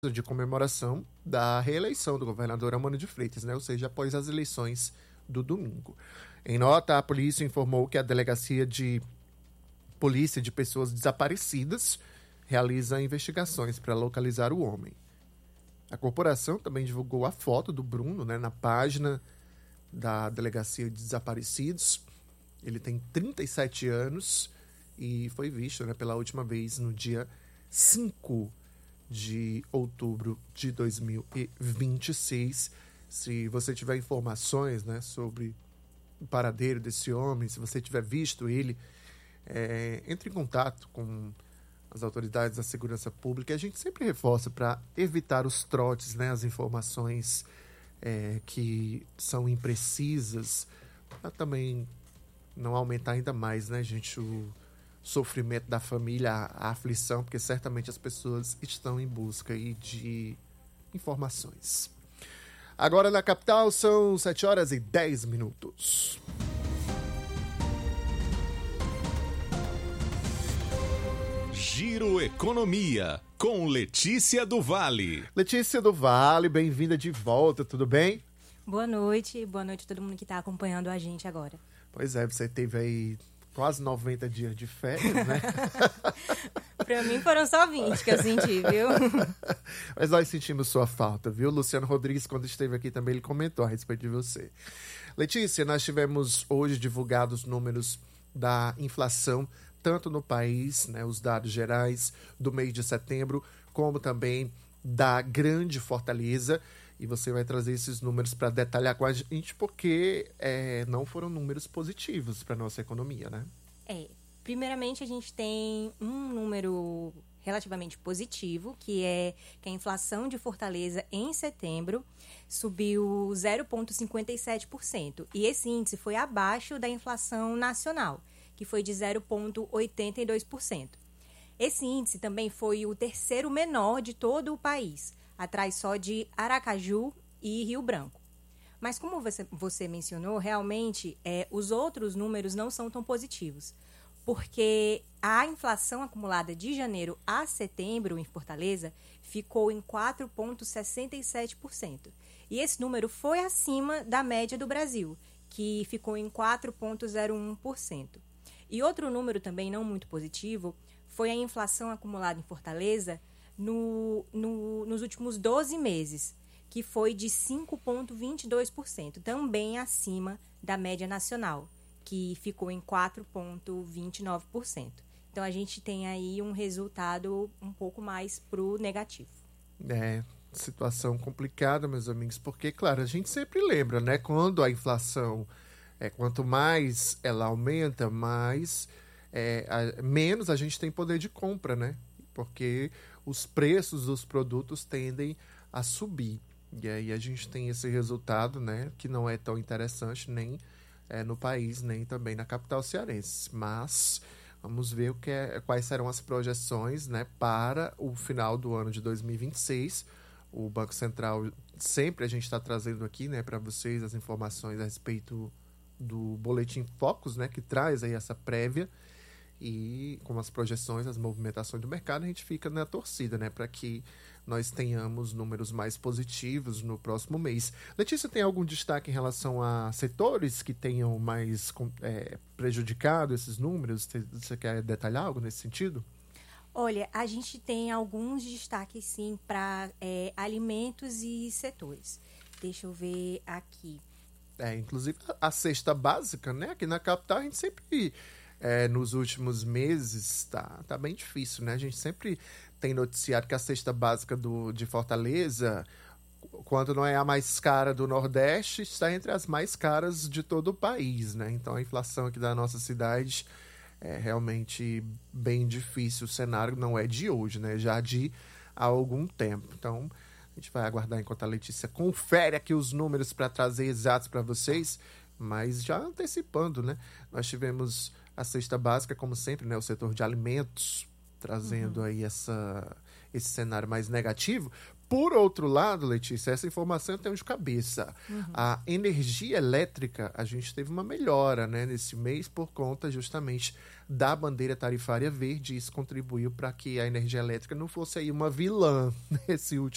de comemoração da reeleição do governador Amânio de Freitas, né? Ou seja, após as eleições do domingo. Em nota, a polícia informou que a Delegacia de Polícia de Pessoas Desaparecidas realiza investigações para localizar o homem. A corporação também divulgou a foto do Bruno, né, na página da Delegacia de Desaparecidos. Ele tem 37 anos e foi visto, né, pela última vez no dia 5 de outubro de 2026. Se você tiver informações, né, sobre o paradeiro desse homem, se você tiver visto ele, entre em contato com as autoridades da segurança pública. A gente sempre reforça para evitar os trotes, né, as informações que são imprecisas, para também não aumentar ainda mais, né, gente, o sofrimento da família, a aflição, porque certamente as pessoas estão em busca aí de informações. Agora na capital são 7h10. Giro Economia, com Letícia do Vale. Letícia do Vale, bem-vinda de volta, tudo bem? Boa noite a todo mundo que está acompanhando a gente agora. Pois é, você teve aí quase 90 dias de férias, né? Pra mim foram só 20 que eu senti, viu? Mas nós sentimos sua falta, viu? Luciano Rodrigues, quando esteve aqui também, ele comentou a respeito de você. Letícia, nós tivemos hoje divulgados números da inflação, tanto no país, né, os dados gerais do mês de setembro, como também da Grande Fortaleza. E você vai trazer esses números para detalhar com a gente, porque não foram números positivos para a nossa economia, né? Primeiramente, a gente tem um número relativamente positivo, que é que a inflação de Fortaleza em setembro subiu 0,57%. E esse índice foi abaixo da inflação nacional, que foi de 0,82%. Esse índice também foi o terceiro menor de todo o país, atrás só de Aracaju e Rio Branco. Mas como você mencionou, realmente os outros números não são tão positivos, porque a inflação acumulada de janeiro a setembro em Fortaleza ficou em 4,67%. E esse número foi acima da média do Brasil, que ficou em 4,01%. E outro número também não muito positivo foi a inflação acumulada em Fortaleza nos últimos 12 meses, que foi de 5,22%, também acima da média nacional, que ficou em 4,29%. Então, a gente tem aí um resultado um pouco mais pro negativo. Situação complicada, meus amigos, porque, claro, a gente sempre lembra, né, quando a inflação, quanto mais ela aumenta, menos a gente tem poder de compra, né? Porque os preços dos produtos tendem a subir. E aí a gente tem esse resultado, né, que não é tão interessante nem no país, nem também na capital cearense. Mas vamos ver quais serão as projeções, né, para o final do ano de 2026. O Banco Central, sempre a gente está trazendo aqui, né, para vocês as informações a respeito do Boletim Focus, né, que traz aí essa prévia. E com as projeções, as movimentações do mercado, a gente fica na torcida, né, para que nós tenhamos números mais positivos no próximo mês. Letícia, tem algum destaque em relação a setores que tenham mais prejudicado esses números? Você quer detalhar algo nesse sentido? Olha, a gente tem alguns destaques, sim, para alimentos e setores. Deixa eu ver aqui. Inclusive a cesta básica, né, aqui na capital a gente sempre... nos últimos meses tá bem difícil, né? A gente sempre tem noticiado que a cesta básica de Fortaleza, quando não é a mais cara do Nordeste, está entre as mais caras de todo o país, né? Então a inflação aqui da nossa cidade é realmente bem difícil. O cenário não é de hoje, né? Já de há algum tempo. Então a gente vai aguardar enquanto a Letícia confere aqui os números para trazer exatos para vocês, mas já antecipando, né? Nós tivemos a cesta básica, como sempre, né, o setor de alimentos, trazendo aí esse cenário mais negativo. Por outro lado, Letícia, essa informação eu tenho de cabeça. A energia elétrica, a gente teve uma melhora, né, nesse mês por conta justamente da bandeira tarifária verde. Isso contribuiu para que a energia elétrica não fosse aí uma vilã nesse último